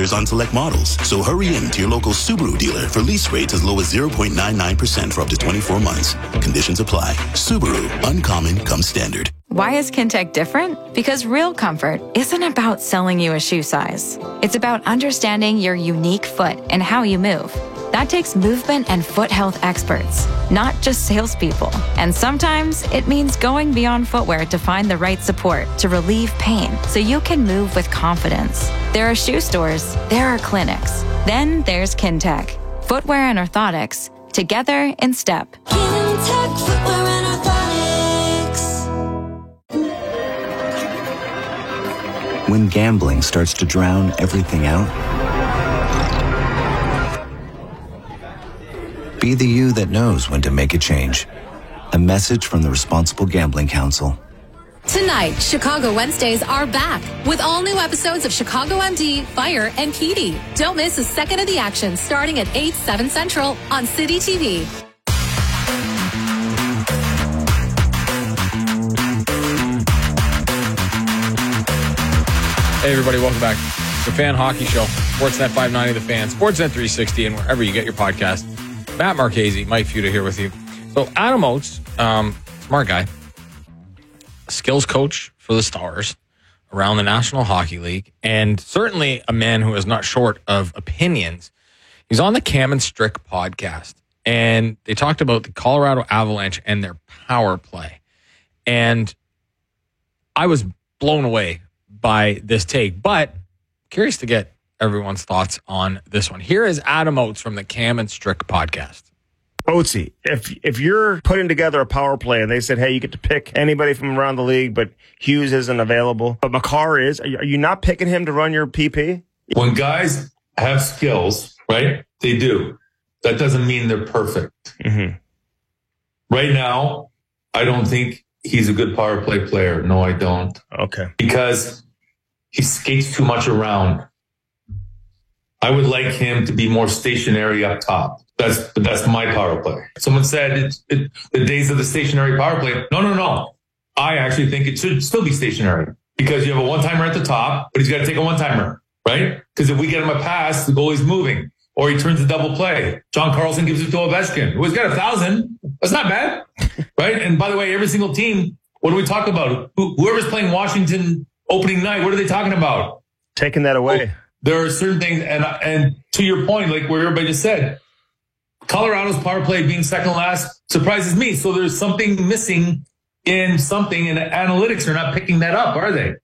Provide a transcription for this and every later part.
features on select models. So hurry in to your local Subaru dealer for lease rates as low as 0.99% for up to 24 months. Conditions apply. Subaru. Uncommon comes standard. Why is Kintec different? Because real comfort isn't about selling you a shoe size. It's about understanding your unique foot and how you move. That takes movement and foot health experts, not just salespeople. And sometimes it means going beyond footwear to find the right support to relieve pain so you can move with confidence. There are shoe stores, there are clinics. Then there's Kintec. Footwear and orthotics, together in step. Kintec Footwear and Orthotics. When gambling starts to drown everything out, be the you that knows when to make a change. A message from the Responsible Gambling Council. Tonight, Chicago Wednesdays are back with all new episodes of Chicago MD, Fire, and Petey. Don't miss a second of the action starting at 8, 7 Central on City TV. Hey everybody, welcome back. The Fan Hockey Show, Sportsnet 590 The Fan, Sportsnet 360, and wherever you get your podcast. Matt Marchese, Mike Futa here with you. So Adam Oates, smart guy, skills coach for the Stars around the National Hockey League, and certainly a man who is not short of opinions. He's on the Cam and Strick podcast, and they talked about the Colorado Avalanche and their power play. And I was blown away by this take, but curious to get everyone's thoughts on this one. Here is Adam Oates from the Cam and Strick podcast. Oatesy, if you're putting together a power play and they said, hey, you get to pick anybody from around the league, but Hughes isn't available, but Makar is, are you not picking him to run your PP? When guys have skills, right, they do. That doesn't mean they're perfect. Mm-hmm. Right now, I don't think he's a good power play player. No, I don't. Okay. Because he skates too much around. I would like him to be more stationary up top. That's my power play. Someone said the days of the stationary power play. No. I actually think it should still be stationary because you have a one-timer at the top, but he's got to take a one-timer, right? Because if we get him a pass, the goalie's moving or he turns a double play. John Carlson gives it to Ovechkin, who has got 1,000. That's not bad, right? And by the way, every single team, what do we talk about? Whoever's playing Washington opening night, what are they talking about? Taking that away. There are certain things, and to your point, like where everybody just said, Colorado's power play being second last surprises me. So there's something missing in something, and analytics are not picking that up, are they?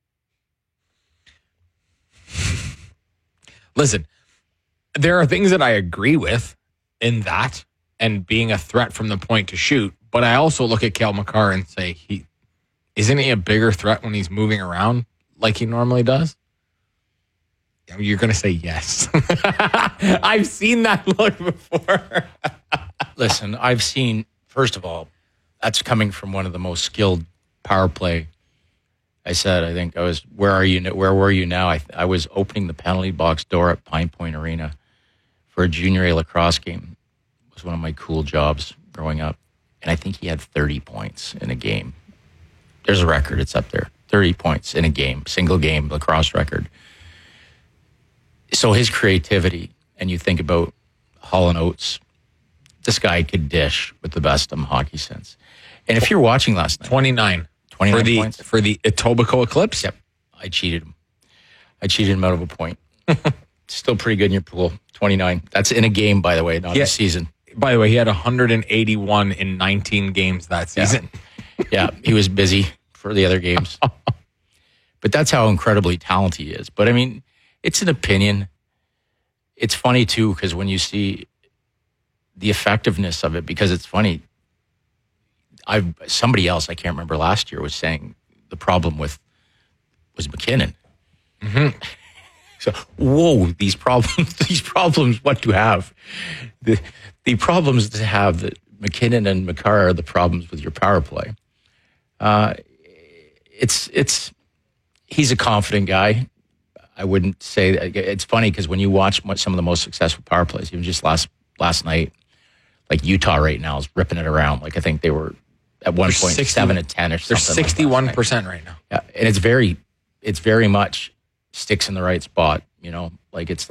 Listen, there are things that I agree with in that and being a threat from the point to shoot, but I also look at Cale Makar and say, isn't he a bigger threat when he's moving around like he normally does? You're going to say yes. I've seen that look before. Listen, I've seen, first of all, that's coming from one of the most skilled power play. I said, I think I was, where were you now? I was opening the penalty box door at Pine Point Arena for a junior A lacrosse game. It was one of my cool jobs growing up. And I think he had 30 points in a game. There's a record. It's up there. 30 points in a game, single game lacrosse record. So his creativity, and you think about Hall and Oates, this guy could dish with the best of hockey sense. And if you're watching last night, 29 points for the Etobicoke Eclipse. Yep, I cheated him out of a point. Still pretty good in your pool. 29. That's in a game, by the way, not a season. By the way, he had 181 in 19 games that season. Yeah, he was busy for the other games. But that's how incredibly talented he is. But I mean, it's an opinion. It's funny, too, because when you see the effectiveness of it, because it's funny, somebody else, I can't remember last year, was saying the problem was McKinnon. Mm-hmm. So, whoa, these problems, what to have? The problems to have that McKinnon and Makar are the problems with your power play. He's a confident guy. I wouldn't say that. It's funny because when you watch some of the most successful power plays, even just last night, like Utah right now is ripping it around. Like I think they were at one point 7 and 10 or something. They're 61% right now. Yeah, and it's very much sticks in the right spot. You know, like it's